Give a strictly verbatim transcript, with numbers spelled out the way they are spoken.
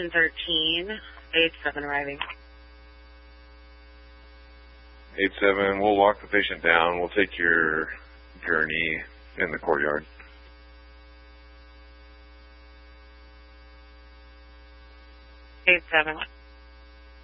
thirteen, eight seven arriving. eight seven, we'll walk the patient down. We'll take your gurney in the courtyard. eight seven.